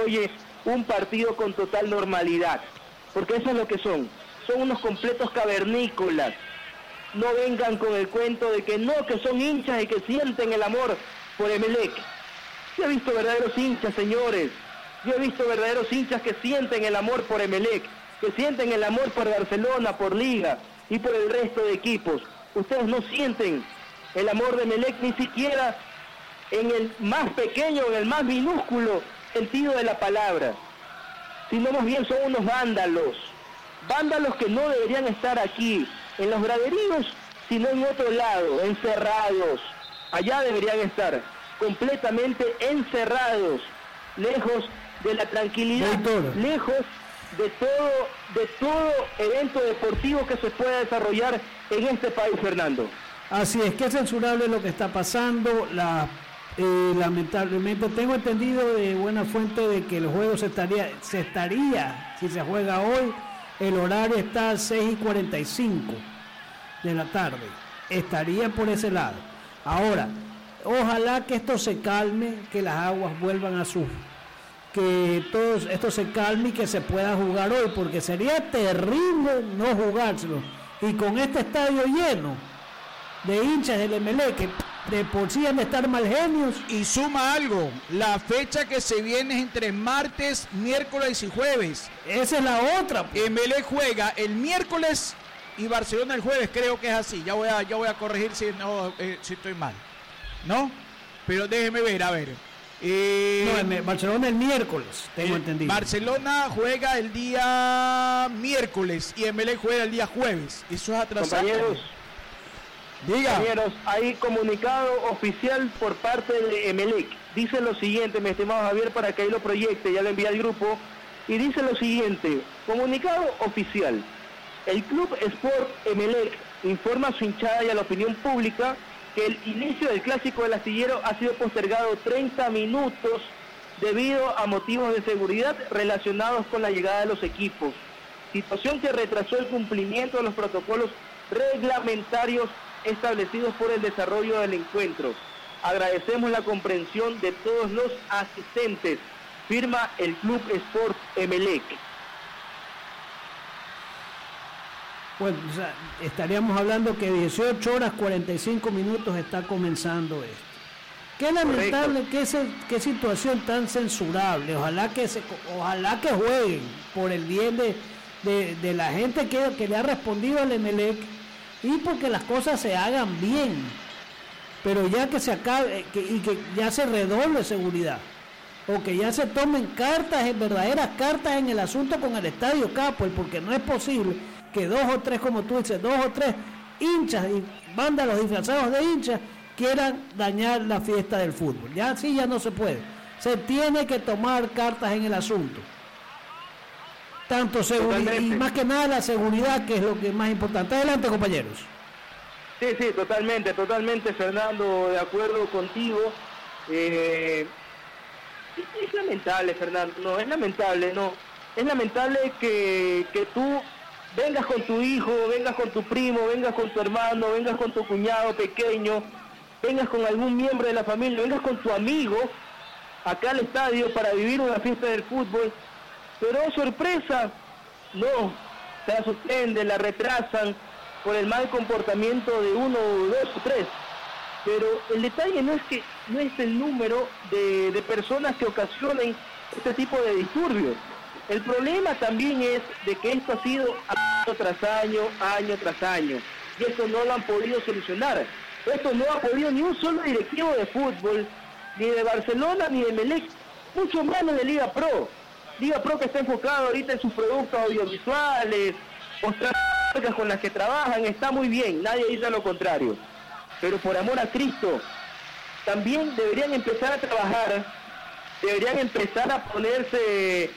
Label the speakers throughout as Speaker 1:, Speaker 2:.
Speaker 1: desarrolle un partido con total normalidad, porque eso es lo que son unos completos cavernícolas. No vengan con el cuento de que no, que son hinchas y que sienten el amor por Emelec. Yo he visto verdaderos hinchas, señores. Yo he visto verdaderos hinchas que sienten el amor por Emelec, que sienten el amor por Barcelona, por Liga y por el resto de equipos. Ustedes no sienten el amor de Emelec ni siquiera en el más pequeño, en el más minúsculo sentido de la palabra, sino más bien son unos vándalos que no deberían estar aquí, en los graderíos, sino en otro lado, encerrados. Allá deberían estar, completamente encerrados, lejos de la tranquilidad, lejos de todo evento deportivo que se pueda desarrollar en este país, Fernando.
Speaker 2: Así es, que es censurable lo que está pasando. Lamentablemente tengo entendido de buena fuente de que el juego se estaría, si se juega hoy, el horario está a 6:45 de la tarde, estaría por ese lado. Ahora, ojalá que esto se calme, que las aguas vuelvan a que todo esto se calme y que se pueda jugar hoy, porque sería terrible no jugárselo, y con este estadio lleno de hinchas del Emelec, que de por sí han de estar mal genios.
Speaker 3: Y suma algo, la fecha que se viene es entre martes, miércoles y jueves.
Speaker 2: Esa es la otra.
Speaker 3: Emelec juega el miércoles y Barcelona el jueves, creo que es así. Ya voy a corregir si estoy mal, ¿no? Pero déjeme ver, a ver.
Speaker 2: Barcelona el miércoles, tengo entendido.
Speaker 3: Barcelona juega el día miércoles y Emelec juega el día jueves. Eso es atrasado.
Speaker 1: Compañeros, hay comunicado oficial por parte de Emelec. Dice lo siguiente, mi estimado Javier, para que ahí lo proyecte, ya lo envía al grupo. Y dice lo siguiente, comunicado oficial. El Club Sport Emelec informa a su hinchada y a la opinión pública que el inicio del Clásico del Astillero ha sido postergado 30 minutos debido a motivos de seguridad relacionados con la llegada de los equipos. Situación que retrasó el cumplimiento de los protocolos reglamentarios establecidos por el desarrollo del encuentro. Agradecemos la comprensión de todos los asistentes. Firma el Club Sport Emelec.
Speaker 2: Bueno, o sea, estaríamos hablando que 18 horas 45 minutos está comenzando esto. Qué lamentable, qué situación tan censurable. Ojalá que jueguen por el bien de la gente que le ha respondido al Emelec, y porque las cosas se hagan bien, pero ya que se acabe y que ya se redoble seguridad, o que ya se tomen verdaderas cartas en el asunto con el Estadio Capo, porque no es posible que 2 o 3, como tú dices, 2 o 3 hinchas y vándalos disfrazados de hinchas quieran dañar la fiesta del fútbol. Ya así ya no se puede. Se tiene que tomar cartas en el asunto. Tanto seguridad y más que nada la seguridad, que es lo que es más importante. Adelante, compañeros.
Speaker 1: Sí, totalmente, Fernando, de acuerdo contigo. Es lamentable, Fernando, es lamentable que tú vengas con tu hijo, vengas con tu primo, vengas con tu hermano, vengas con tu cuñado pequeño, vengas con algún miembro de la familia, vengas con tu amigo acá al estadio para vivir una fiesta del fútbol. Pero sorpresa, no, se la suspenden, la retrasan por el mal comportamiento de 1, 2 o 3. Pero el detalle no es el número de personas que ocasionen este tipo de disturbios. El problema también es de que esto ha sido año tras año, y esto no lo han podido solucionar. Esto no ha podido ni un solo directivo de fútbol, ni de Barcelona, ni de Emelec, mucho menos de Liga Pro. Liga Pro, que está enfocado ahorita en sus productos audiovisuales, mostrar marcas con las que trabajan, está muy bien, nadie dice lo contrario. Pero por amor a Cristo, también deberían empezar a trabajar, deberían empezar a ponerse,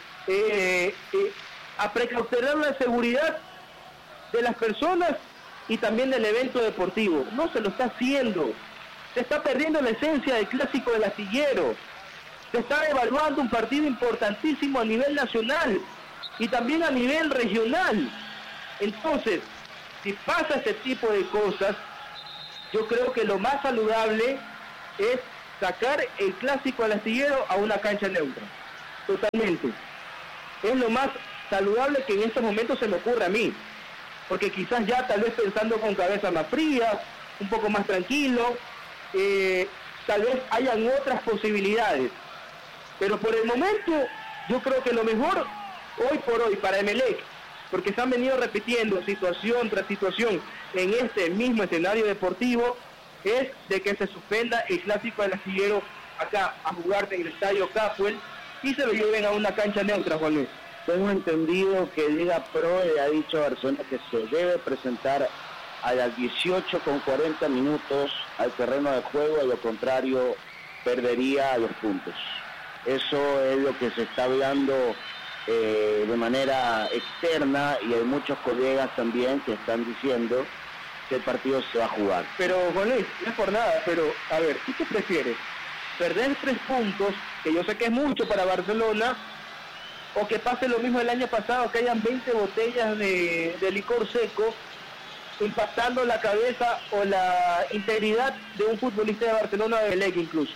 Speaker 1: a precautelar la seguridad de las personas y también del evento deportivo. No se lo está haciendo, se está perdiendo la esencia del Clásico del Astillero. Se está evaluando un partido importantísimo a nivel nacional y también a nivel regional. Entonces, si pasa este tipo de cosas, yo creo que lo más saludable es sacar el Clásico al Astillero a una cancha neutra. Totalmente. Es lo más saludable que en estos momentos se me ocurre a mí, porque quizás ya tal vez pensando con cabeza más fría, un poco más tranquilo, tal vez hayan otras posibilidades, pero por el momento yo creo que lo mejor hoy por hoy para Emelec, porque se han venido repitiendo situación tras situación en este mismo escenario deportivo, es de que se suspenda el clásico del Astillero acá a jugarse en el estadio Capuel y se lo lleven a una cancha neutra, Juan Luis.
Speaker 4: Tengo entendido que Liga Pro le ha dicho a Barcelona que se debe presentar a las 18:40 minutos al terreno de juego, de lo contrario perdería los puntos. Eso es lo que se está hablando de manera externa, y hay muchos colegas también que están diciendo que el partido se va a jugar.
Speaker 1: Pero, Juan Luis, no es por nada, pero a ver, ¿tú qué prefieres? ¿Perder 3 puntos, que yo sé que es mucho para Barcelona, o que pase lo mismo el año pasado, que hayan 20 botellas de licor seco impactando la cabeza o la integridad de un futbolista de Barcelona, de Emelec incluso?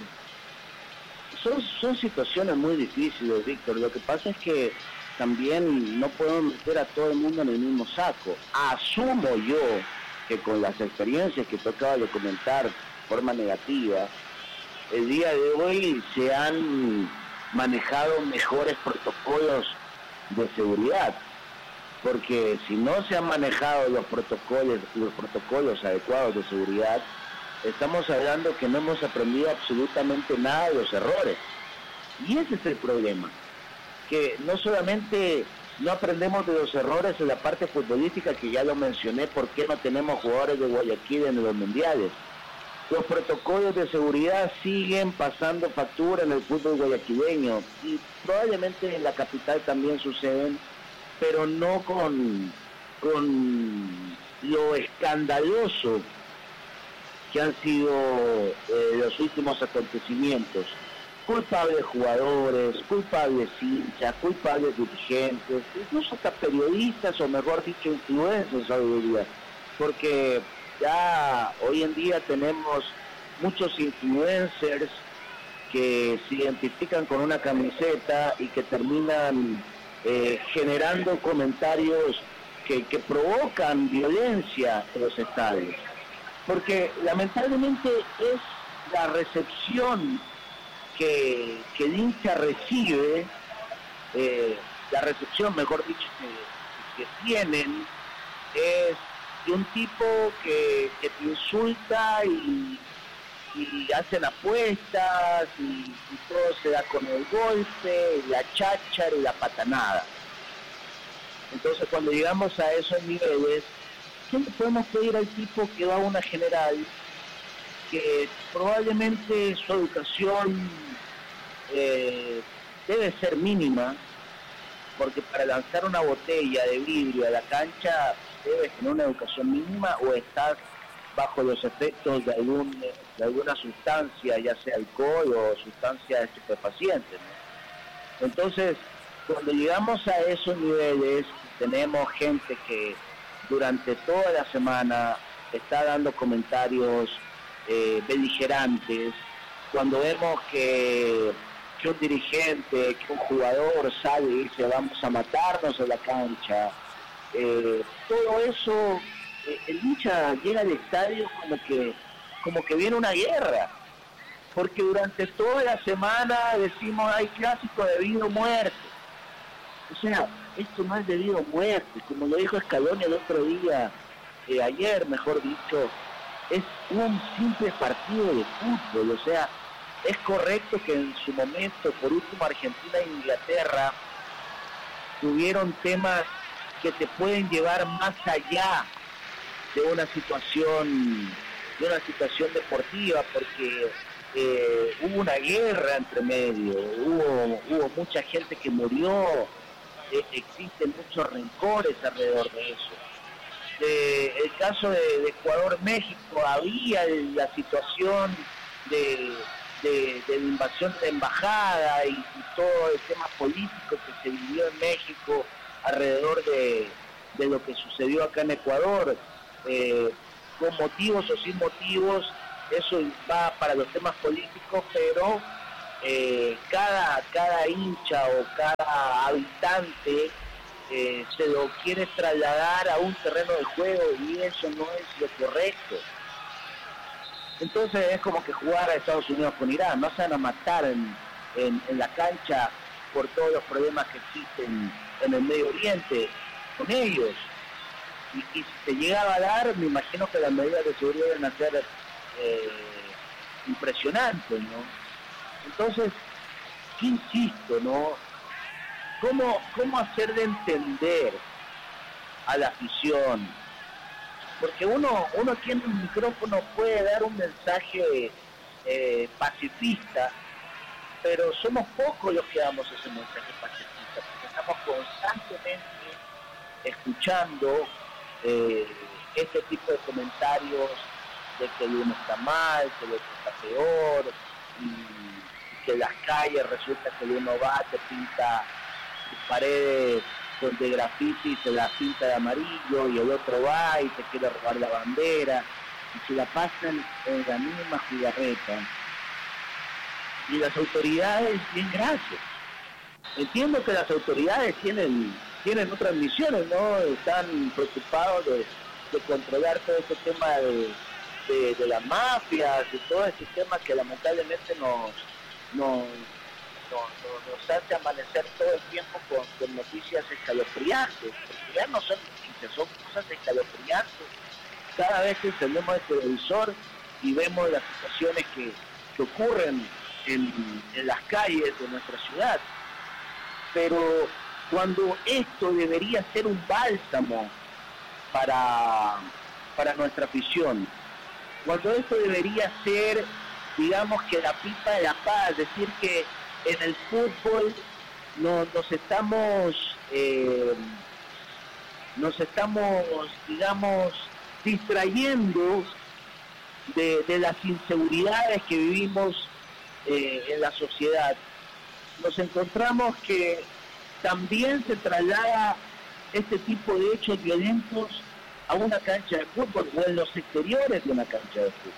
Speaker 4: Son situaciones muy difíciles, Víctor. Lo que pasa es que también no podemos meter a todo el mundo en el mismo saco. Asumo yo que con las experiencias que tú acabas de comentar de forma negativa, el día de hoy se han manejado mejores protocolos de seguridad, porque si no se han manejado los protocolos adecuados de seguridad, estamos hablando que no hemos aprendido absolutamente nada de los errores. Y ese es el problema, que no solamente no aprendemos de los errores en la parte futbolística, que ya lo mencioné, por qué no tenemos jugadores de Guayaquil en los mundiales. Los protocolos de seguridad siguen pasando factura en el fútbol guayaquileño, y probablemente en la capital también suceden, pero no con lo escandaloso que han sido los últimos acontecimientos. Culpables jugadores, culpables hinchas, culpables dirigentes, incluso hasta periodistas, o mejor dicho, influencers, sabiduría, porque ya hoy en día tenemos muchos influencers que se identifican con una camiseta y que terminan generando comentarios que provocan violencia en los estadios. Porque lamentablemente es la recepción que el hincha recibe, la recepción, mejor dicho, que tienen, es de un tipo que te insulta y hacen apuestas y todo se da con el golpe, la cháchara y la patanada. Entonces, cuando llegamos a esos niveles, ¿qué le podemos pedir al tipo que va a una general, que probablemente su educación debe ser mínima, porque para lanzar una botella de vidrio a la cancha debes tener una educación mínima, o estás bajo los efectos de alguna sustancia, ya sea alcohol o sustancia estupefaciente, ¿no? Entonces, cuando llegamos a esos niveles, tenemos gente que durante toda la semana está dando comentarios beligerantes. Cuando vemos que un dirigente, que un jugador sale y dice vamos a matarnos en la cancha, todo eso, el hincha llega al estadio como que viene una guerra, porque durante toda la semana decimos hay clásico de vida o muerte. O sea, esto no es de vida o muerte, como lo dijo Scaloni el otro día, ayer mejor dicho, es un simple partido de fútbol. O sea, es correcto que en su momento, por último, Argentina e Inglaterra tuvieron temas que te pueden llevar más allá de una situación deportiva, porque hubo una guerra entre medio, hubo mucha gente que murió, existen muchos rencores alrededor de eso. El caso de Ecuador-México, había la situación de la invasión de la embajada y todo el tema político que se vivió en México alrededor de lo que sucedió acá en Ecuador, con motivos o sin motivos, eso va para los temas políticos, pero cada hincha o cada habitante se lo quiere trasladar a un terreno de juego y eso no es lo correcto. Entonces es como que jugar a Estados Unidos con Irán, no se van a matar en la cancha por todos los problemas que existen en el Medio Oriente con ellos. Y si se llegaba a dar, me imagino que las medidas de seguridad deben ser impresionantes, ¿no? Entonces, ¿qué insisto, no? ¿Cómo hacer de entender a la afición? Porque uno aquí en el micrófono puede dar un mensaje pacifista, pero somos pocos los que damos ese mensaje pacifista, porque estamos constantemente escuchando este tipo de comentarios de que el uno está mal, que el otro está peor, y que en las calles resulta que el uno va, te pinta sus paredes de grafiti y se la pinta de amarillo, y el otro va y te quiere robar la bandera, y se la pasan en la misma jugarreta. Y las autoridades, bien, gracias. Entiendo que las autoridades tienen otras misiones, ¿no? Están preocupados de controlar todo este tema de las mafias, de todo este tema que lamentablemente nos hace amanecer todo el tiempo con noticias escalofriantes, porque ya no son noticias, son cosas escalofriantes. Cada vez que encendemos el televisor y vemos las situaciones que ocurren en las calles de nuestra ciudad. Pero cuando esto debería ser un bálsamo para nuestra afición, cuando esto debería ser, digamos, que la pipa de la paz, es decir, que en el fútbol nos estamos, digamos, distrayendo de las inseguridades que vivimos en la sociedad. Nos encontramos que también se traslada este tipo de hechos violentos a una cancha de fútbol o en los exteriores de una cancha de fútbol.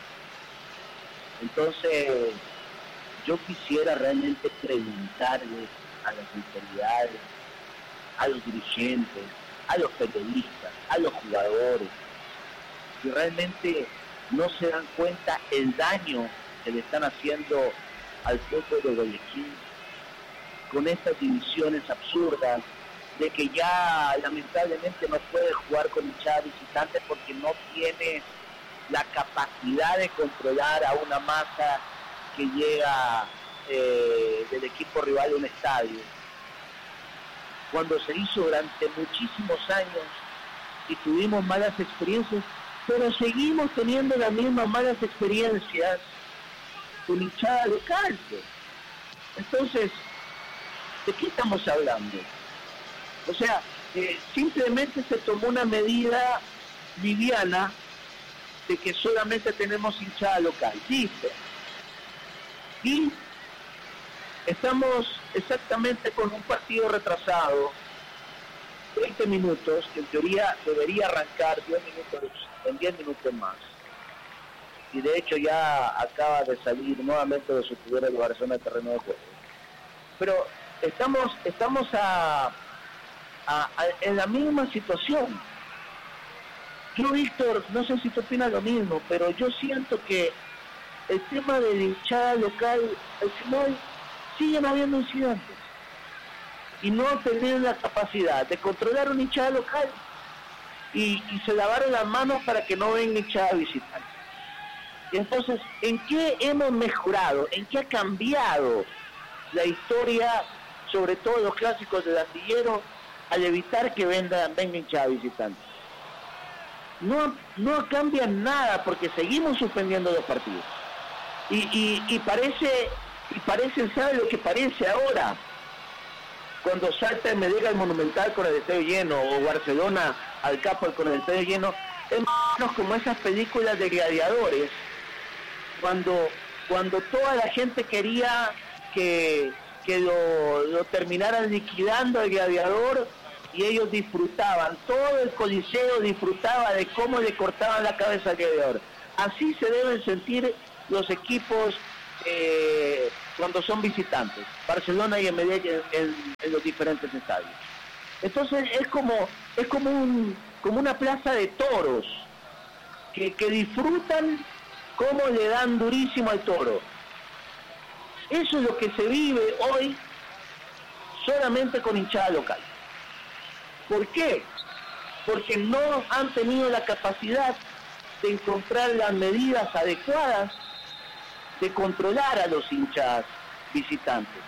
Speaker 4: Entonces, yo quisiera realmente preguntarle a las autoridades, a los dirigentes, a los periodistas, a los jugadores, si realmente no se dan cuenta el daño que le están haciendo al fútbol de Guayaquil con estas divisiones absurdas de que ya lamentablemente no puede jugar con hinchada visitante porque no tiene la capacidad de controlar a una masa que llega del equipo rival a un estadio. Cuando se hizo durante muchísimos años y tuvimos malas experiencias, pero seguimos teniendo las mismas malas experiencias con hinchada local. Entonces, ¿de qué estamos hablando? O sea, simplemente se tomó una medida liviana de que solamente tenemos hinchada local, dice. Y estamos exactamente con un partido retrasado, 20 minutos, que en teoría debería arrancar 10 minutos más. Y de hecho ya acaba de salir nuevamente de su primera elevación de terreno de juego. Pero estamos en la misma situación. Yo, Víctor, no sé si tú opinas lo mismo, pero yo siento que el tema de la hinchada local, al final siguen habiendo incidentes y no tienen la capacidad de controlar una hinchada local y se lavaron las manos para que no venga hinchada visitante. Y entonces, ¿en qué hemos mejorado? ¿En qué ha cambiado la historia, sobre todo los clásicos del Astillero, al evitar que venga hinchada visitante? No cambia nada porque seguimos suspendiendo los partidos. Y parece, ¿sabe lo que parece ahora? Cuando salta el Medellín al Monumental con el estadio lleno, o Barcelona al Capo con el estadio lleno, es más como esas películas de gladiadores, cuando toda la gente quería que lo terminaran liquidando al gladiador, y ellos disfrutaban, todo el coliseo disfrutaba de cómo le cortaban la cabeza al gladiador. Así se deben sentir los equipos cuando son visitantes, Barcelona y Emelec en los diferentes estadios. Entonces es como una plaza de toros que disfrutan cómo le dan durísimo al toro. Eso es lo que se vive hoy solamente con hinchada local. ¿Por qué? Porque no han tenido la capacidad de encontrar las medidas adecuadas de controlar a los hinchas visitantes.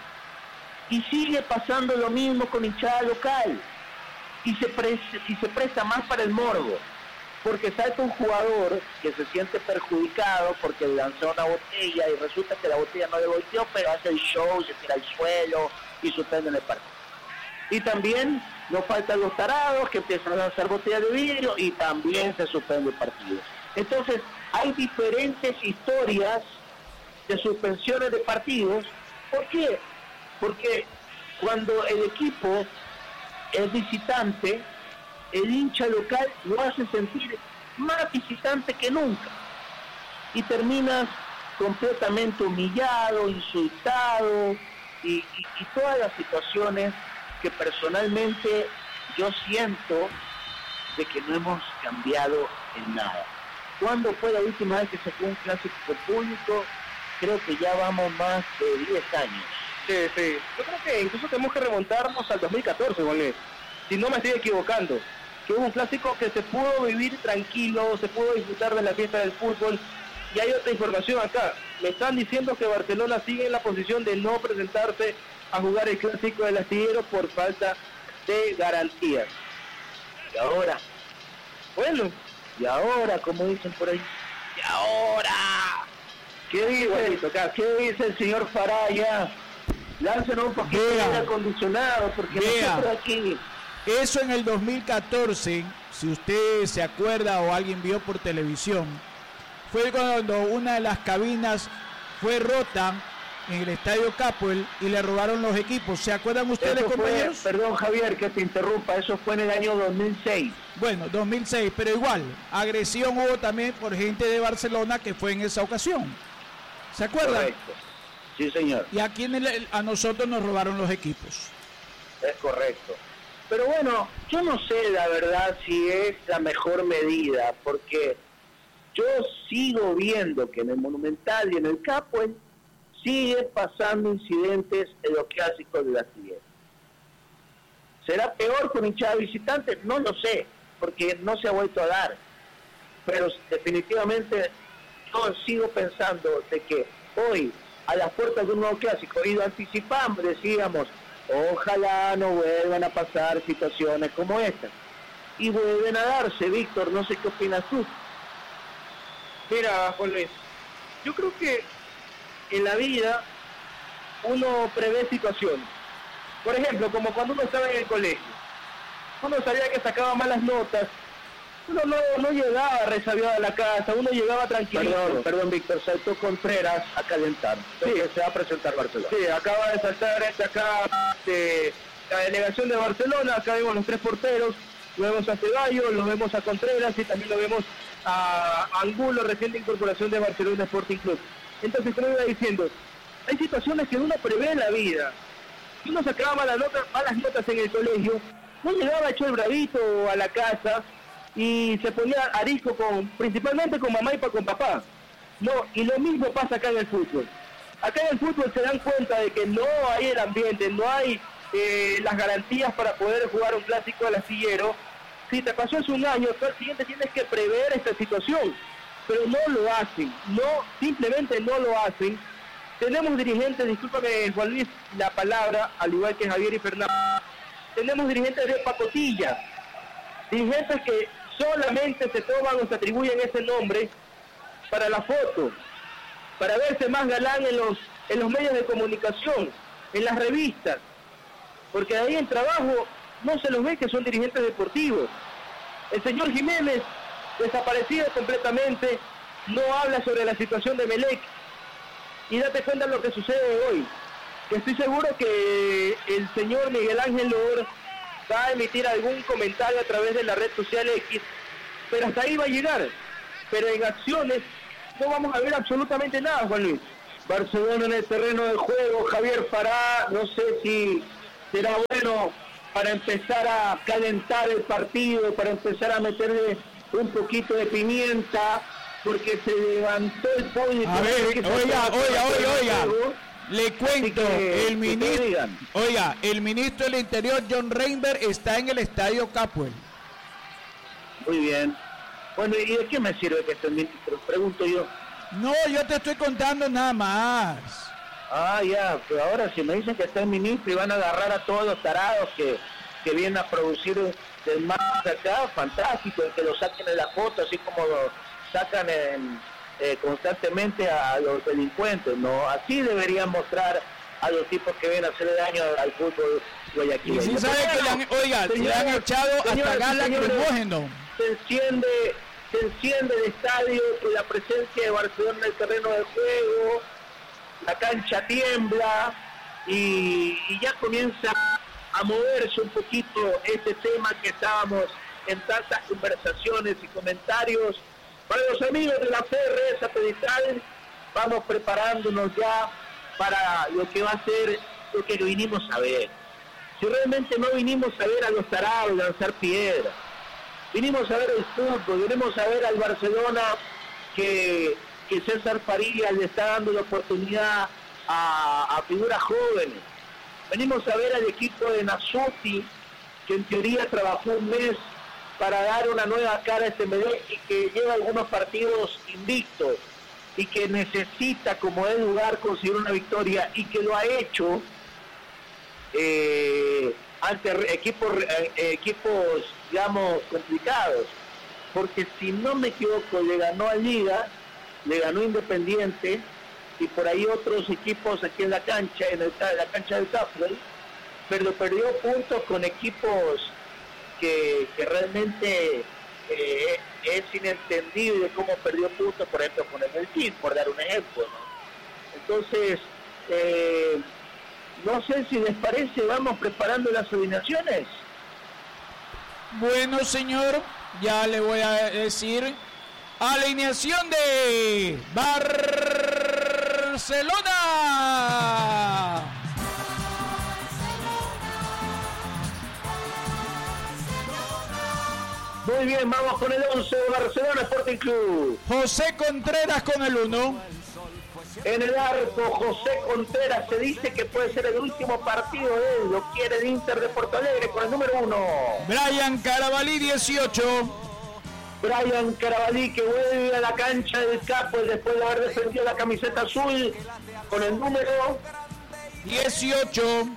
Speaker 4: Y sigue pasando lo mismo con hinchada local. Y se presta más para el morbo. Porque salta un jugador que se siente perjudicado porque lanzó una botella y resulta que la botella no le volteó, pero hace el show, se tira al suelo y suspenden el partido. Y también no faltan los tarados que empiezan a lanzar botellas de vidrio y también se suspende el partido. Entonces, hay diferentes historias de suspensiones de partidos. ¿Por qué? Porque cuando el equipo es visitante, el hincha local lo hace sentir más visitante que nunca. Y terminas completamente humillado, insultado y todas las situaciones que personalmente yo siento de que no hemos cambiado en nada. ¿Cuándo fue la última vez que se fue un clásico público? Creo que ya vamos más de 10 años.
Speaker 1: Sí. Yo creo que incluso tenemos que remontarnos al 2014, Juan Luis. Si no me estoy equivocando. Que hubo un clásico que se pudo vivir tranquilo, se pudo disfrutar de la fiesta del fútbol. Y hay otra información acá. Me están diciendo que Barcelona sigue en la posición de no presentarse a jugar el clásico del Astillero por falta de garantías.
Speaker 4: Y ahora,
Speaker 1: Bueno,
Speaker 4: y ahora, como dicen por ahí,
Speaker 1: y ahora,
Speaker 4: ¿qué dice el señor Faraya? Láncenos un poquito de aire acondicionado, porque nosotros aquí...
Speaker 3: Eso en el 2014, si usted se acuerda o alguien vio por televisión, fue cuando una de las cabinas fue rota en el Estadio Capuel y le robaron los equipos. ¿Se acuerdan ustedes, compañeros?
Speaker 4: Perdón, Javier, que te interrumpa, eso fue en el año 2006.
Speaker 3: Bueno, 2006, pero igual, agresión hubo también por gente de Barcelona que fue en esa ocasión. ¿Se acuerdan?
Speaker 4: Correcto. Sí, señor.
Speaker 3: Y aquí a nosotros nos robaron los equipos.
Speaker 4: Es correcto. Pero bueno, yo no sé la verdad si es la mejor medida, porque yo sigo viendo que en el Monumental y en el Capuel sigue pasando incidentes en los clásicos de la Astillero. ¿Será peor con hinchada visitante? No lo sé, porque no se ha vuelto a dar. Pero definitivamente yo sigo pensando de que hoy, a las puertas de un nuevo clásico, y lo anticipamos, decíamos, ojalá no vuelvan a pasar situaciones como estas. Y vuelven a darse, Víctor, no sé qué opinas tú.
Speaker 1: mira, Juan Luis, yo creo que en la vida uno prevé situaciones. Por ejemplo, como cuando uno estaba en el colegio, uno sabía que sacaba malas notas, uno no llegaba resabiado a la casa, uno llegaba tranquilo.
Speaker 4: Perdón, Víctor, saltó Contreras a calentar.
Speaker 1: Sí,
Speaker 4: se va a presentar Barcelona.
Speaker 1: Sí, acaba de saltar la delegación de Barcelona. Acá vemos los tres porteros, lo vemos a Ceballos, lo vemos a Contreras y también lo vemos a Angulo, reciente incorporación de Barcelona Sporting Club. Entonces, como iba diciendo, hay situaciones que uno prevé en la vida. Si uno sacaba malas notas en el colegio, no llegaba hecho el bravito a la casa y se ponía arisco principalmente con mamá y con papá. No, y lo mismo pasa acá en el fútbol. Acá en el fútbol se dan cuenta de que no hay el ambiente, no hay las garantías para poder jugar un clásico del Astillero. Si te pasó hace un año, tú al siguiente tienes que prever esta situación, pero no lo hacen, simplemente no lo hacen. Tenemos dirigentes, discúlpame Juan Luis la palabra, al igual que Javier y Fernando, tenemos dirigentes de pacotilla, dirigentes que solamente se toman o se atribuyen ese nombre para la foto, para verse más galán en los medios de comunicación, en las revistas, porque de ahí en trabajo no se los ve que son dirigentes deportivos. El señor Jiménez, desaparecido completamente, no habla sobre la situación de Emelec, y date cuenta de lo que sucede hoy, que estoy seguro que el señor Miguel Ángel Loor va a emitir algún comentario a través de la red social X, pero hasta ahí va a llegar. Pero en acciones no vamos a ver absolutamente nada, Juan Luis. Barcelona en el terreno de juego, Javier Fará, no sé si será bueno para empezar a calentar el partido, para empezar a meterle un poquito de pimienta, porque se levantó el público.
Speaker 3: A ver, oiga. Le cuento, el ministro del Interior, John Reinberg, está en el Estadio Capwell.
Speaker 1: Muy bien. Bueno, ¿y de qué me sirve que esté el ministro? Pregunto yo.
Speaker 3: No, yo te estoy contando nada más.
Speaker 1: Ah, ya, pero ahora si me dicen que está el ministro y van a agarrar a todos los tarados que vienen a producir del mar acá, fantástico, que lo saquen en la foto, así como lo sacan constantemente a los delincuentes, ¿no? Así deberían mostrar a los tipos que vienen a hacerle daño al fútbol guayaquileño.
Speaker 3: Y si sabe que le han echado hasta gas lacrimógeno.
Speaker 1: Se enciende el estadio con la presencia de Barcelona en el terreno de juego, la cancha tiembla y ya comienza a moverse un poquito este tema que estábamos en tantas conversaciones y comentarios. Para los amigos de la FR satelital, vamos preparándonos ya para lo que va a ser lo que vinimos a ver. Si realmente no vinimos a ver a los tarados lanzar piedras, vinimos a ver el fútbol, vinimos a ver al Barcelona que César Farías le está dando la oportunidad a figuras jóvenes. Venimos a ver al equipo de Nasuti, que en teoría trabajó un mes para dar una nueva cara a este Medellín y que lleva algunos partidos invictos y que necesita, como es lugar, conseguir una victoria y que lo ha hecho ante equipos, digamos, complicados. Porque si no me equivoco, le ganó a Liga, le ganó Independiente y por ahí otros equipos aquí en la cancha, la cancha del Capwell, pero perdió puntos con equipos que realmente es inentendible cómo perdió puntos, por ejemplo, con el Medellín, por dar un ejemplo, ¿no? Entonces, no sé si les parece, vamos preparando las alineaciones.
Speaker 3: Bueno, señor, ya le voy a decir alineación de Barcelona.
Speaker 1: Muy bien, vamos con el 11 de Barcelona Sporting Club.
Speaker 3: José Contreras con el 1.
Speaker 1: En el arco, José Contreras, se dice que puede ser el último partido de él, lo quiere el Inter de Porto Alegre con el número 1.
Speaker 3: Brian Carabalí, 18.
Speaker 1: Brian Carabalí, que vuelve a la cancha del Capwell después de haber defendido la camiseta azul con el número
Speaker 3: 18.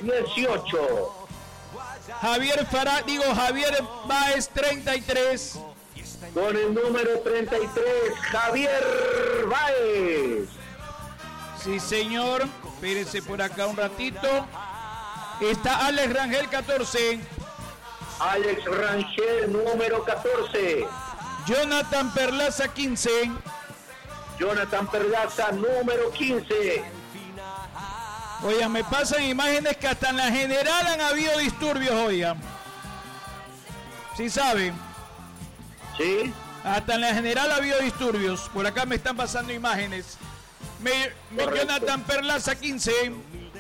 Speaker 3: Javier Báez, 33.
Speaker 1: Con el número 33, Javier Báez.
Speaker 3: Sí, señor. Espérese por acá un ratito. Está Alex Rangel, 14.
Speaker 1: Alex Rangel, número 14.
Speaker 3: Jonathan Perlaza, 15.
Speaker 1: Jonathan Perlaza, número 15.
Speaker 3: Oiga, me pasan imágenes que hasta en la general han habido disturbios, oiga. ¿Sí saben?
Speaker 1: Sí.
Speaker 3: Hasta en la general ha habido disturbios. Por acá me están pasando imágenes. Jonathan Perlaza, 15.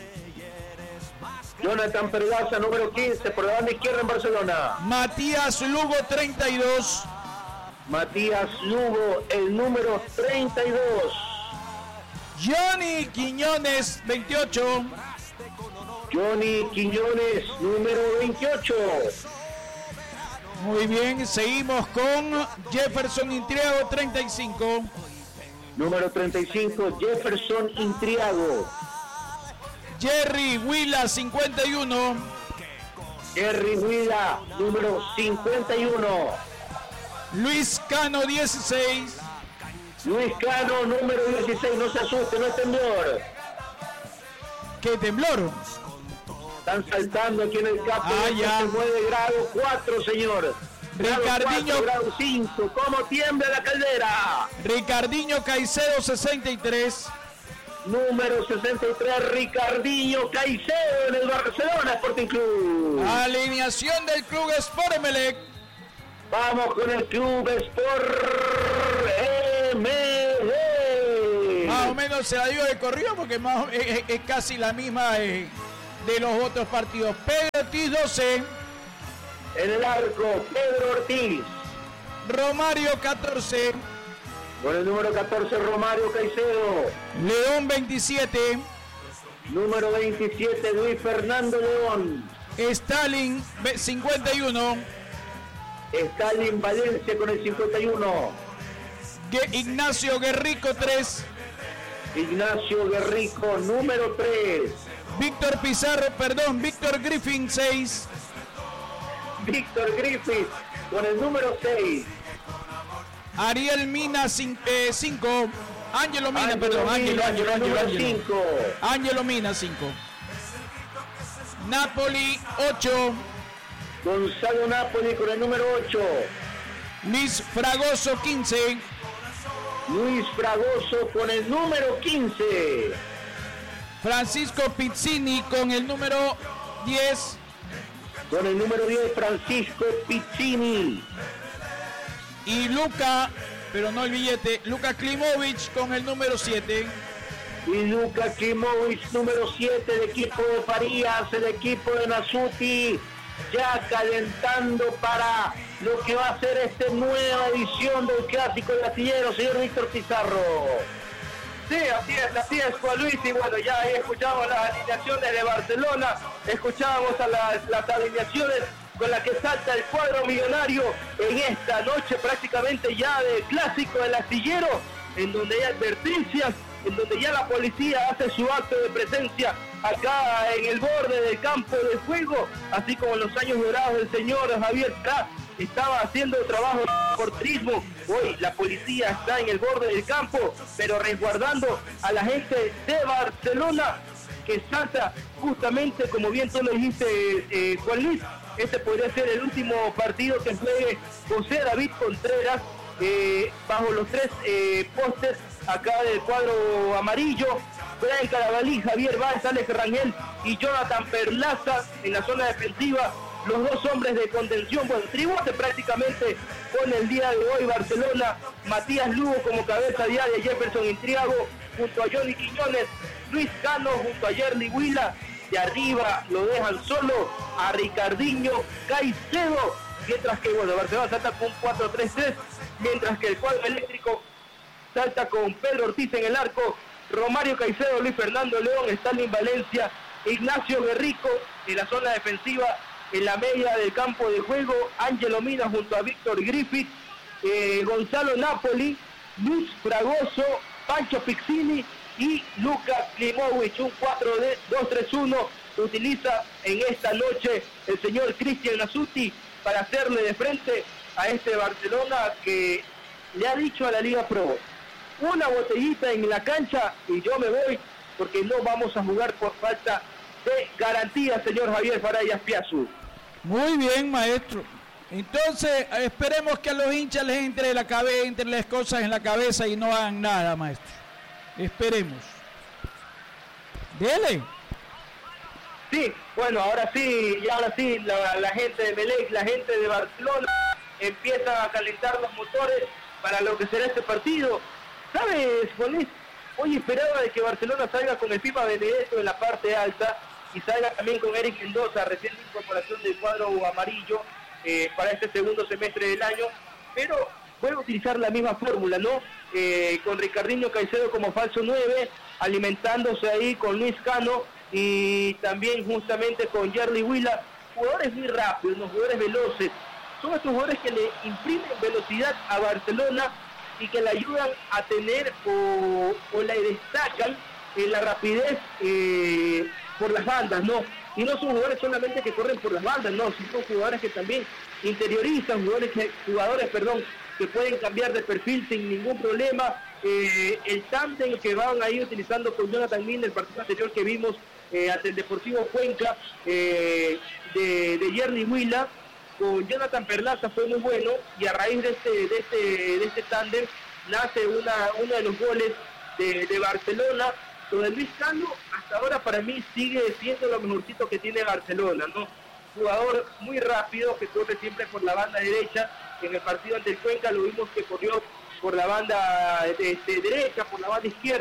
Speaker 1: Jonathan Perlaza, número 15, por la banda izquierda en Barcelona.
Speaker 3: Matías Lugo, 32.
Speaker 1: Matías Lugo, el número 32.
Speaker 3: Johnny Quiñones, 28.
Speaker 1: Johnny Quiñones, número 28.
Speaker 3: Muy bien, seguimos con Jefferson Intriago, 35.
Speaker 1: Número 35, Jefferson Intriago.
Speaker 3: Jerry Huila, 51.
Speaker 1: Jerry Huila, número 51.
Speaker 3: Luis Cano, 16.
Speaker 1: Luis Cano, número 16, no se asuste, no es temblor.
Speaker 3: ¿Qué temblor?
Speaker 1: Están saltando aquí en el campo.
Speaker 3: Ya.
Speaker 1: 9 grados 4, señor.
Speaker 3: Ricardinho.
Speaker 1: Grado 5, ¿cómo tiembla la caldera?
Speaker 3: Ricardinho Caicedo, 63.
Speaker 1: Número 63, Ricardinho Caicedo en el Barcelona Sporting Club.
Speaker 3: Alineación del Club Sport Emelec.
Speaker 1: Vamos con el Club Sport Emelec.
Speaker 3: o menos se la dio de corrido porque es casi la misma de los otros partidos. Pedro Ortiz 12.
Speaker 1: En el arco, Pedro Ortiz.
Speaker 3: Romario 14.
Speaker 1: Con el número 14, Romario Caicedo.
Speaker 3: León 27.
Speaker 1: Número 27, Luis Fernando León.
Speaker 3: Stalin 51.
Speaker 1: Stalin Valencia con el 51.
Speaker 3: Ignacio Guerrico 3.
Speaker 1: Ignacio Guerrico, número 3.
Speaker 3: Víctor Griffin 6.
Speaker 1: Víctor Griffith con el número 6.
Speaker 3: Ariel Mina 5. Ángelo Mina, Ángelo Mina 5. Napoli 8.
Speaker 1: Gonzalo Napoli con el número 8.
Speaker 3: Luis Fragoso 15.
Speaker 1: Luis Fragoso con el número 15.
Speaker 3: Francisco Pizzini con el número 10.
Speaker 1: Con el número 10, Francisco Pizzini.
Speaker 3: Y Luca, pero no el billete, Luka Klimovic con el número 7.
Speaker 1: Y Luka Klimovic, número 7, el equipo de Farías, el equipo de Nasuti, ya calentando para lo que va a ser esta nueva edición del Clásico del Astillero, señor Víctor Pizarro.
Speaker 5: Sí, así es, Juan Luis, y bueno, ya ahí escuchamos las alineaciones de Barcelona, escuchábamos a las alineaciones con las que salta el cuadro millonario en esta noche prácticamente ya de Clásico del Astillero, en donde hay advertencias, en donde ya la policía hace su acto de presencia acá en el borde del campo de juego, así como en los años dorados del señor Javier Prat estaba haciendo trabajo de porterismo. Hoy la policía está en el borde del campo, pero resguardando a la gente de Barcelona que salta justamente, como bien tú lo dijiste, Juan Luis, este podría ser el último partido que juegue José David Contreras bajo los tres postes acá del cuadro amarillo. Brian Carabalí, Javier Báez, Alex Rangel y Jonathan Perlaza en la zona defensiva. Los dos hombres de contención, bueno, tribote prácticamente con el día de hoy Barcelona. Matías Lugo como cabeza diaria, Jefferson Intriago junto a Johnny Quiñones, Luis Cano junto a Yerly Huila. De arriba lo dejan solo a Ricardinho Caicedo, mientras que bueno, Barcelona salta con 4-3-3, mientras que el cuadro eléctrico salta con Pedro Ortiz en el arco, Romario Caicedo, Luis Fernando León, Stalin Valencia, Ignacio Guerrico en la zona defensiva. En la media del campo de juego, Ángelo Mina junto a Víctor Griffith, Gonzalo Napoli, Luis Fragoso, Pancho Pizzini y Luka Klimovic. Un 4-2-3-1 utiliza en esta noche el señor Cristian Nasuti para hacerle de frente a este Barcelona que le ha dicho a la Liga Pro: una botellita en la cancha y yo me voy, porque no vamos a jugar por falta de garantía, señor Javier Farallas Piazzu.
Speaker 3: Muy bien, maestro. Entonces, esperemos que a los hinchas les entre las cosas en la cabeza y no hagan nada, maestro. Esperemos. Dele.
Speaker 5: Sí, bueno, ahora sí, la gente de Melec, la gente de Barcelona empieza a calentar los motores para lo que será este partido. ¿Sabes, Juan Luis? Hoy esperaba de que Barcelona salga con el Pipa Benedetto en la parte alta y salga también con Eric Mendoza, recién incorporación del cuadro amarillo para este segundo semestre del año, pero voy a utilizar la misma fórmula, ¿no? Con Ricardinho Caicedo como falso 9, alimentándose ahí con Luis Cano y también justamente con Yerly Huila, jugadores muy rápidos, ¿no? Jugadores veloces. Son estos jugadores que le imprimen velocidad a Barcelona y que le ayudan a tener o la destacan en la rapidez por las bandas, ¿no? Y no son jugadores solamente que corren por las bandas, no, sino son jugadores que también interiorizan, jugadores que pueden cambiar de perfil sin ningún problema. El tándem que van a ir utilizando con Jonathan Mina, el partido anterior que vimos ante el Deportivo Cuenca de Yerly Huila, con Jonathan Perlaza fue muy bueno, y a raíz de este tándem nace uno de los goles de Barcelona. Lo de Luis Cano hasta ahora para mí sigue siendo lo mejorcito que tiene Barcelona, ¿no? Jugador muy rápido que corre siempre por la banda derecha. En el partido ante el Cuenca lo vimos que corrió por la banda derecha, por la banda izquierda,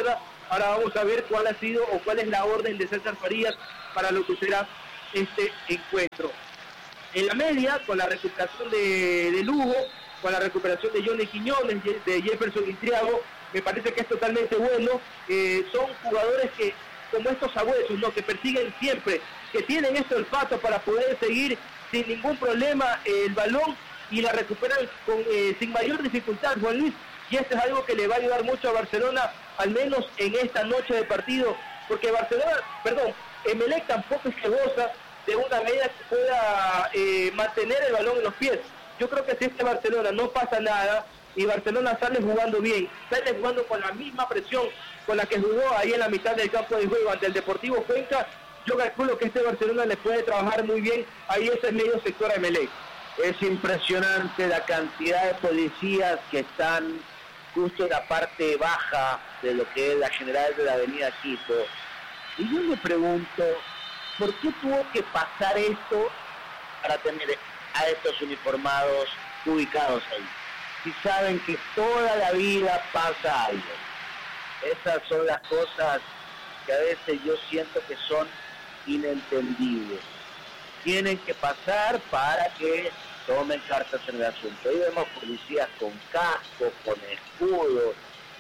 Speaker 1: Ahora vamos a ver cuál ha sido o cuál es la orden de César Farías para lo que será este encuentro. En la media, con la recuperación de Lugo, con la recuperación de Johnny Quiñones, de Jefferson Istriago, me parece que es totalmente bueno. Son jugadores que, como estos abuesos, ¿no?, que persiguen siempre, que tienen este olfato para poder seguir sin ningún problema el balón y la recuperan sin mayor dificultad, Juan Luis. Y esto es algo que le va a ayudar mucho a Barcelona, al menos en esta noche de partido, porque Emelec tampoco es que goza de una medida que pueda mantener el balón en los pies. Yo creo que si este Barcelona no pasa nada y Barcelona sale jugando bien, sale jugando con la misma presión con la que jugó ahí en la mitad del campo de juego ante el Deportivo Cuenca, yo calculo que este Barcelona le puede trabajar muy bien ahí ese medio sector a Emelec.
Speaker 4: Es impresionante la cantidad de policías que están justo en la parte baja de lo que es la general de la avenida Quito. Y yo me pregunto, ¿por qué tuvo que pasar esto para tener a estos uniformados ubicados ahí? Si saben que toda la vida pasa algo. Esas son las cosas que a veces yo siento que son inentendibles. Tienen que pasar para que tomen cartas en el asunto. Ahí vemos policías con casco, con escudos,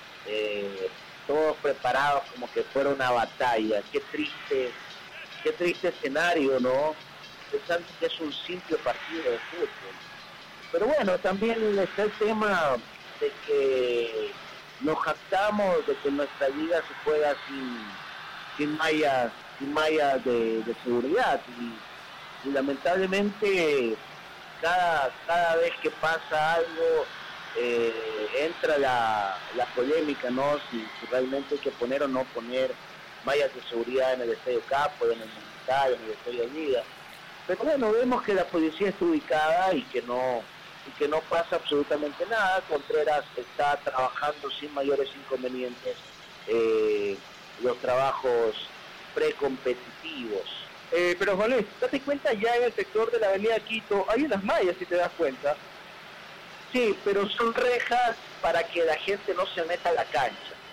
Speaker 4: todos preparados como que fuera una batalla. Qué triste escenario, ¿no? Pensando que es un simple partido de fútbol. Pero bueno, también está el tema de que nos jactamos de que nuestra liga se juega sin mallas de seguridad y lamentablemente cada vez que pasa algo entra la polémica, ¿no? Si realmente hay que poner o no poner mallas de seguridad en el Estadio Capo, en el Monumental, en el Estadio Liga. Pero bueno, vemos que la policía está ubicada y que no pasa absolutamente nada. Contreras está trabajando sin mayores inconvenientes los trabajos precompetitivos.
Speaker 1: Pero Juan Luis, date cuenta, ya en el sector de la avenida Quito hay unas mallas, si te das cuenta.
Speaker 4: Sí, pero son rejas para que la gente no se meta a la cancha.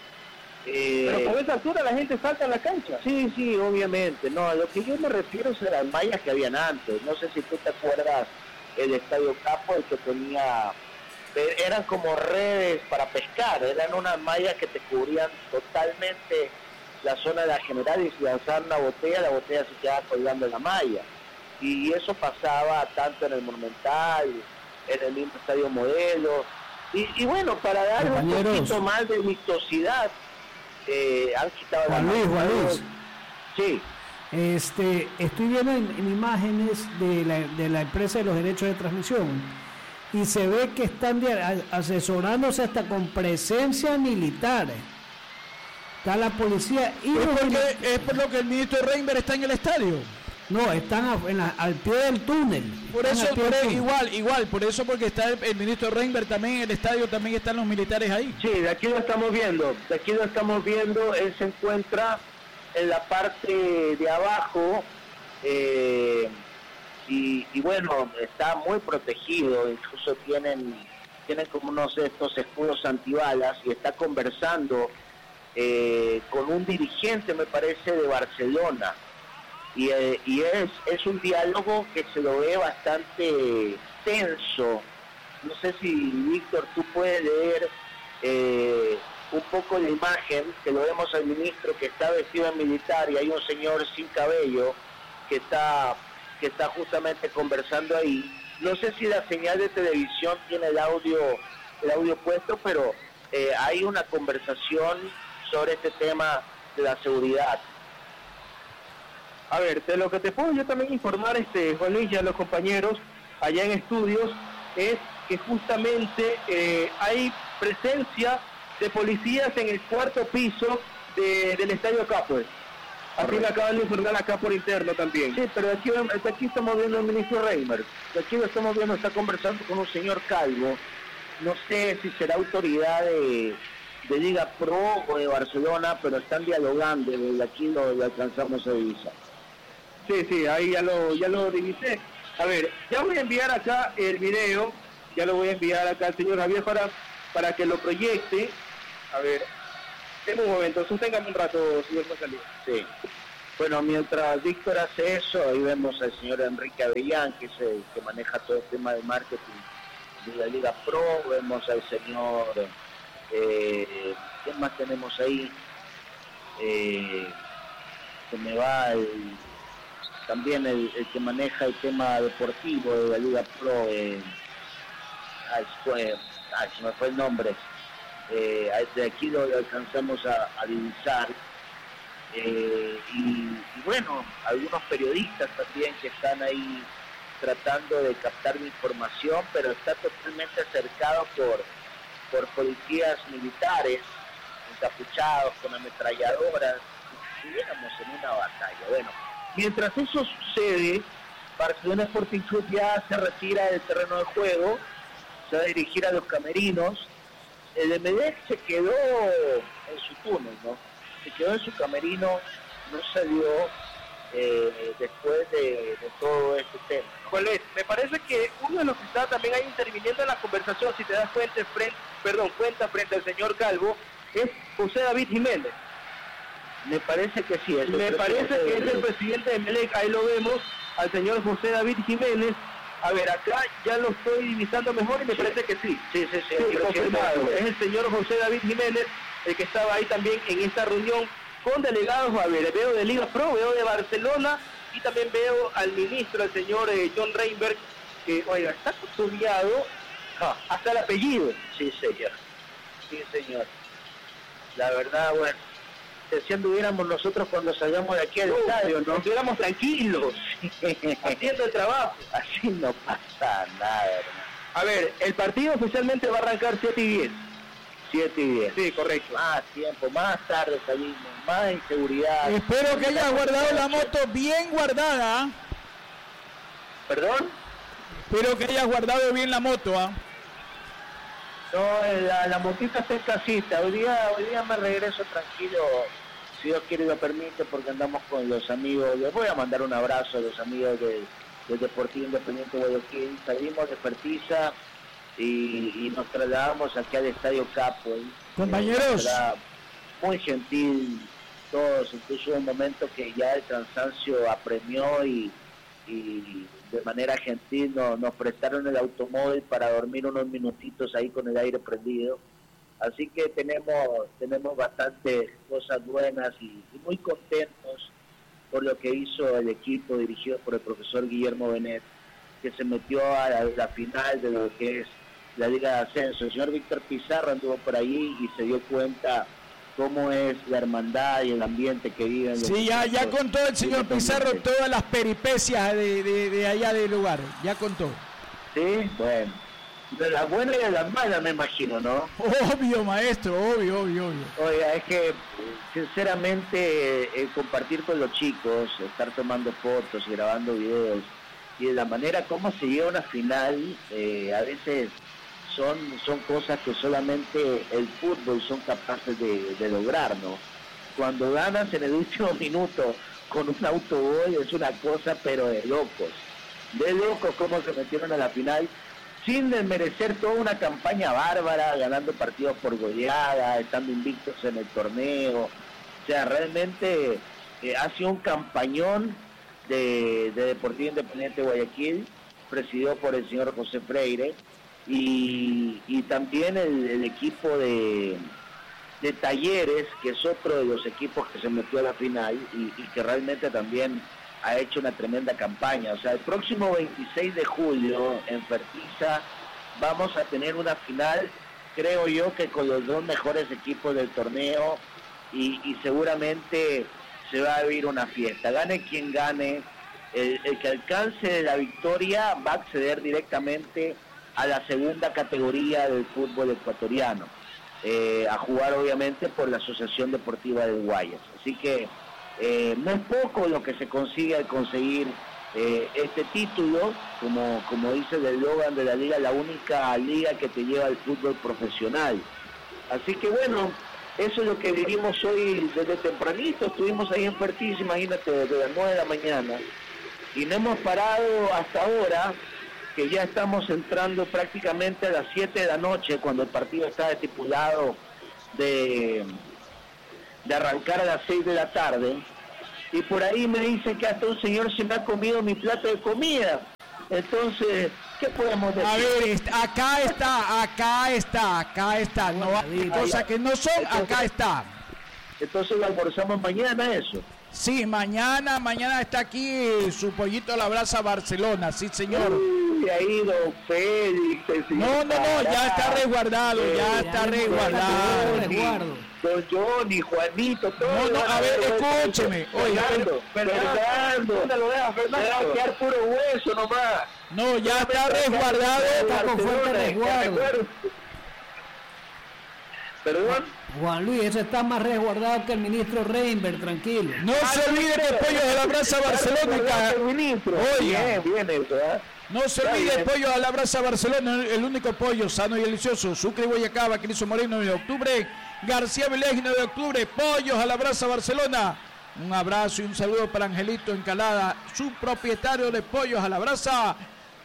Speaker 1: Pero por esa altura la gente salta en la cancha.
Speaker 4: Sí, obviamente. No, a lo que yo me refiero es a las mallas que habían antes. No sé si tú te acuerdas el Estadio Capo, el que tenía... Eran como redes para pescar. Eran unas mallas que te cubrían totalmente la zona de la general, y si lanzaban una botella, la botella se quedaba colgando en la malla. Y eso pasaba tanto en el Monumental, en el mismo Estadio Modelo. Y bueno, para dar un poquito más de vistosidad, han quitado
Speaker 2: Juan Luis.
Speaker 4: Sí.
Speaker 2: Estoy viendo en imágenes de la empresa de los derechos de transmisión y se ve que están asesorándose hasta con presencia militar. Está la policía y
Speaker 3: es por lo que el ministro Reinberg está en el estadio.
Speaker 2: No, están al pie del túnel.
Speaker 3: Igual, por eso, porque está el ministro Reinberg también en el estadio, también están los militares ahí.
Speaker 4: Sí, de aquí lo estamos viendo. Él se encuentra en la parte de abajo y bueno, está muy protegido. Incluso tienen como unos de estos escudos antibalas y está conversando con un dirigente, me parece, de Barcelona. Y es un diálogo que se lo ve bastante tenso. No sé si, Víctor, tú puedes leer un poco la imagen, que lo vemos al ministro que está vestido en militar y hay un señor sin cabello que está justamente conversando ahí. No sé si la señal de televisión tiene el audio puesto, pero hay una conversación sobre este tema de la seguridad.
Speaker 1: A ver, de lo que te puedo yo también informar, Juan Luis, y a los compañeros allá en estudios, es que justamente hay presencia de policías en el cuarto piso del Estadio Capo. Así me acaban de informar acá por interno también.
Speaker 4: Sí, pero aquí estamos viendo al ministro Reimer. Aquí lo estamos viendo, está conversando con un señor calvo. No sé si será autoridad de Liga Pro o de Barcelona, pero están dialogando, desde aquí lo alcanzamos a divisar.
Speaker 1: Sí, ahí ya lo divisé. A ver, ya voy a enviar acá el video, ya lo voy a enviar acá al señor Javier para que lo proyecte. A ver, En un momento, sosténgame un rato, señor Rosalía.
Speaker 4: Sí. Bueno, mientras Víctor hace eso, ahí vemos al señor Enrique Avellán, que es el que maneja todo el tema de marketing de la Liga Pro. Vemos al señor, ¿quién más tenemos ahí? Se me va también el que maneja el tema deportivo de la Liga Pro. Se me fue el nombre. De aquí lo alcanzamos a divisar. Y bueno, algunos periodistas también que están ahí tratando de captar la información, pero está totalmente cercado por policías militares, encapuchados, con ametralladoras. Estuviéramos en una batalla. Bueno, mientras eso sucede, Barcelona Sporting Club ya se retira del terreno de juego, se va a dirigir a los camerinos. El Emelec se quedó en su túnel, ¿no? Se quedó en su camerino, no salió después de todo este tema.
Speaker 1: Colette, me parece que uno de los que está también ahí interviniendo en la conversación, si te das cuenta frente al señor Calvo, es José David Jiménez.
Speaker 4: Me parece que sí.
Speaker 1: Me parece que es el presidente de Emelec, ahí lo vemos, al señor José David Jiménez. A ver, acá ya lo estoy divisando mejor y me parece que sí.
Speaker 4: Sí,
Speaker 1: confirmado. Es el señor José David Jiménez, el que estaba ahí también en esta reunión con delegados. A ver, veo de Liga Pro, veo de Barcelona y también veo al ministro, el señor John Reinberg, que, oiga, está custodiado hasta el apellido.
Speaker 4: Sí, señor. La verdad, bueno, si anduviéramos nosotros cuando salgamos de aquí al estadio, ¿no?
Speaker 1: Estuviéramos tranquilos, haciendo el trabajo.
Speaker 4: Así no pasa nada, hermano.
Speaker 1: A ver, el partido oficialmente va a arrancar 7:10.
Speaker 4: 7:10.
Speaker 1: Sí, correcto.
Speaker 4: Más tiempo, más tarde salimos, más inseguridad.
Speaker 3: Espero que hayas guardado la moto bien guardada.
Speaker 4: ¿Perdón?
Speaker 3: Espero que hayas guardado bien la moto, ¿ah?
Speaker 4: No, la motita está en casita. Hoy día me regreso tranquilo, si Dios quiere y lo permite, porque andamos con los amigos. Les voy a mandar un abrazo a los amigos del Deportivo Independiente Guayaquil. Salimos de Fertiza y nos trasladamos aquí al Estadio Capo.
Speaker 3: Compañeros.
Speaker 4: Muy gentil todos, incluso un momento que ya el cansancio apremió y de manera gentil nos prestaron el automóvil para dormir unos minutitos ahí con el aire prendido. Así que tenemos bastantes cosas buenas y muy contentos por lo que hizo el equipo dirigido por el profesor Guillermo Benet, que se metió a la final de lo que es la Liga de Ascenso. El señor Víctor Pizarro anduvo por ahí y se dio cuenta cómo es la hermandad y el ambiente que viven.
Speaker 3: Sí, ya contó el señor Pizarro todas las peripecias de allá del lugar, ya contó.
Speaker 4: Sí, bueno, de las buenas y de las malas me imagino, ¿no?
Speaker 3: Obvio, maestro, obvio.
Speaker 4: Oiga, es que sinceramente compartir con los chicos, estar tomando fotos y grabando videos, y de la manera como se lleva una final, a veces son cosas que solamente el fútbol son capaces de lograr, ¿no? Cuando ganas en el último minuto con un autogol es una cosa pero de locos cómo se metieron a la final sin desmerecer toda una campaña bárbara, ganando partidos por goleada, estando invictos en el torneo. O sea, realmente ha sido un campañón de Deportivo Independiente Guayaquil, presidido por el señor José Freire, y también el equipo de Talleres, que es otro de los equipos que se metió a la final y que realmente también ha hecho una tremenda campaña. O sea, el próximo 26 de julio en Fertiza vamos a tener una final, creo yo, que con los dos mejores equipos del torneo, y seguramente se va a vivir una fiesta. Gane quien gane, el que alcance la victoria va a acceder directamente a la segunda categoría del fútbol ecuatoriano, a jugar obviamente por la Asociación Deportiva de Guayas. Así que no es poco lo que se consigue al conseguir este título, como dice el eslogan de la liga, la única liga que te lleva al fútbol profesional. Así que bueno, eso es lo que vivimos hoy desde tempranito. Estuvimos ahí en Fertiza, imagínate, desde las 9 de la mañana, y no hemos parado hasta ahora, que ya estamos entrando prácticamente a las 7 de la noche, cuando el partido está estipulado de de arrancar a las 6 de la tarde, y por ahí me dicen que hasta un señor se me ha comido mi plato de comida. Entonces, ¿qué podemos decir?
Speaker 3: A ver, acá está. No hay cosas que no son, acá está.
Speaker 4: Entonces lo almorzamos mañana, eso.
Speaker 3: Sí, mañana está aquí su pollito a la brasa Barcelona, sí señor.
Speaker 4: Uy, ahí don Félix.
Speaker 3: No, ya está resguardado,
Speaker 4: Don Johnny, Juanito, todo.
Speaker 3: No, a ver, escúcheme. Oye,
Speaker 4: Fernando, ¿dónde lo dejas, Fernando? Va a quedar puro hueso nomás.
Speaker 3: No, ya está resguardado.
Speaker 2: Está con fuerte resguardo.
Speaker 4: ¿Perdón?
Speaker 2: Juan Luis, ese está más resguardado que el ministro Reinberg, tranquilo.
Speaker 3: No se olvide que Pollos a la Brasa Barcelona.
Speaker 4: Oye, bien eso, ¿eh?
Speaker 3: No se olvide Pollos a la Brasa Barcelona, el único pollo sano y delicioso. Sucre, Guayacaba, Cristo Moreno, 9 de octubre. García Vélez, 9 de octubre. Pollos a la Brasa Barcelona. Un abrazo y un saludo para Angelito Encalada, su propietario de Pollos a la Brasa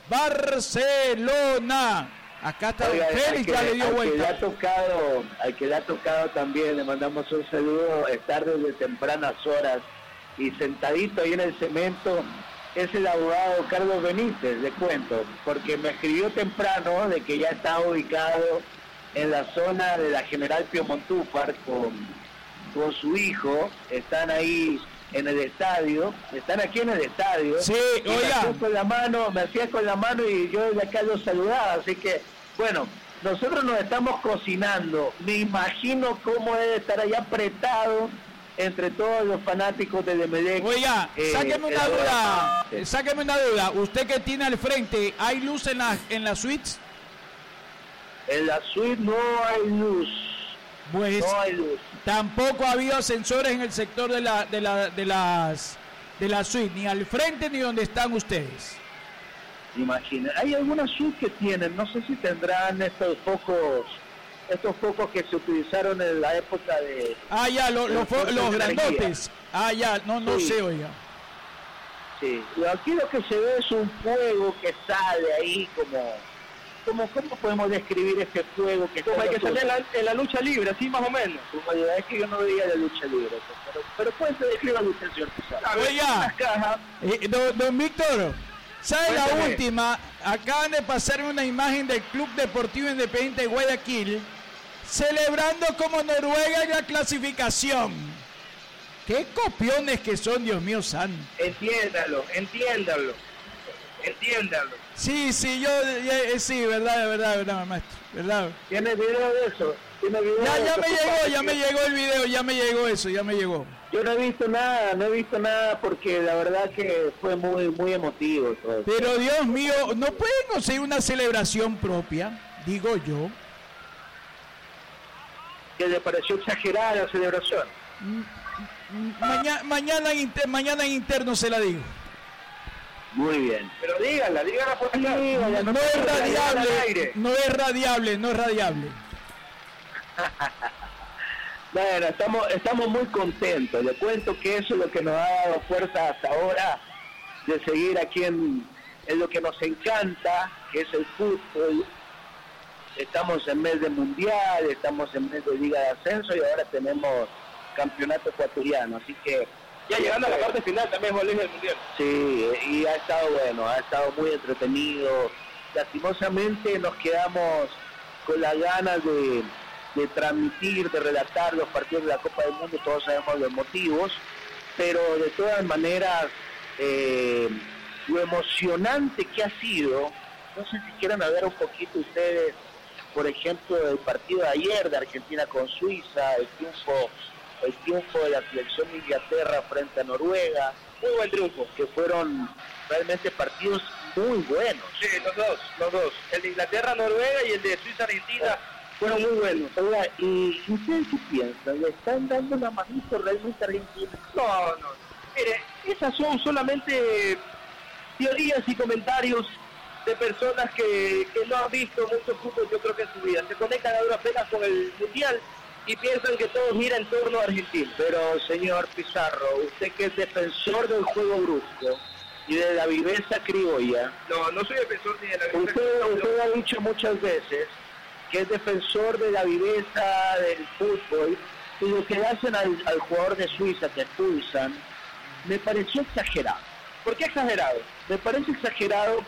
Speaker 3: Barcelona. Acá está Félix, ya le dio vuelta.
Speaker 4: Al que le ha tocado también, le mandamos un saludo, estar desde tempranas horas y sentadito ahí en el cemento, es el abogado Carlos Benítez, le cuento, porque me escribió temprano de que ya está ubicado en la zona de la General Pío Montúfar con su hijo, están ahí en el estadio, están aquí en el estadio.
Speaker 3: Sí, oiga.
Speaker 4: Me hacía con la mano y yo desde acá los saludaba, así que, bueno, nosotros nos estamos cocinando. Me imagino cómo debe estar allá apretado entre todos los fanáticos de Emelec.
Speaker 3: Oiga, sáqueme una duda. Usted que tiene al frente, ¿hay luz en las suites?
Speaker 4: En la suite no hay luz.
Speaker 3: Pues
Speaker 4: no hay luz.
Speaker 3: Tampoco ha habido ascensores en el sector de la suite, ni al frente ni donde están ustedes.
Speaker 4: Imagina, hay algunas suites que tienen, no sé si tendrán estos focos que se utilizaron en la época de...
Speaker 3: los grandotes. No
Speaker 4: sí.
Speaker 3: Sé, oiga.
Speaker 4: Sí, aquí lo que se ve es un fuego que sale ahí ¿Cómo podemos describir ese fuego que
Speaker 5: como el que sale en la lucha libre, así más o menos?
Speaker 4: Es que yo no veía la lucha libre, pero puede ser describir usted, señor Pizarro.
Speaker 3: Oiga, don Víctor, ¿sabe la última? Acaban de pasar una imagen del Club Deportivo Independiente de Guayaquil celebrando como Noruega en la clasificación. ¡Qué copiones que son, Dios mío santo!
Speaker 5: Entiéndalo.
Speaker 3: Sí, verdad, maestro, verdad.
Speaker 4: ¿Tiene video de eso?
Speaker 3: Ya me llegó el video, ya me llegó.
Speaker 4: Yo no he visto nada porque la verdad que fue muy, muy emotivo todo.
Speaker 3: Pero Dios mío, ¿no pueden conseguir una celebración propia? Digo yo.
Speaker 4: ¿Qué le pareció exagerada la celebración?
Speaker 3: Mañana en interno se la digo.
Speaker 4: Muy bien.
Speaker 5: Pero dígala por acá.
Speaker 3: No es radiable.
Speaker 4: Bueno, estamos muy contentos. Le cuento que eso es lo que nos ha dado fuerza hasta ahora de seguir aquí en lo que nos encanta, que es el fútbol. Estamos en mes de mundial, estamos en mes de Liga de Ascenso y ahora tenemos campeonato ecuatoriano, así que
Speaker 5: ya llegando a la parte final también es del mundial.
Speaker 4: Sí, y ha estado bueno, ha estado muy entretenido. Lastimosamente nos quedamos con las ganas de transmitir, de relatar los partidos de la Copa del Mundo, todos sabemos los motivos, pero de todas maneras lo emocionante que ha sido, no sé si quieran ver un poquito ustedes, por ejemplo, el partido de ayer de Argentina con Suiza, el triunfo de la selección de Inglaterra frente a Noruega, muy buen triunfo, que fueron realmente partidos muy buenos.
Speaker 5: Sí, los dos, el de Inglaterra-Noruega y el de Suiza-Argentina fueron muy buenos.
Speaker 4: Oiga, ¿y ustedes qué piensan? ¿Le están dando una manito realmente a Argentina?
Speaker 5: No. Mire, esas son solamente teorías y comentarios de personas que no han visto mucho fútbol, yo creo que en su vida. Se conectan a duras penas con el Mundial y piensan que todo gira en torno a Argentina.
Speaker 4: Pero, señor Pizarro, usted que es defensor del juego brusco y de la viveza criolla...
Speaker 5: No soy defensor ni de la viveza
Speaker 4: criolla. Usted ha dicho muchas veces que es defensor de la viveza del fútbol y lo que le hacen al jugador de Suiza que expulsan, me pareció exagerado.
Speaker 1: ¿Por qué exagerado?
Speaker 4: Me parece exagerado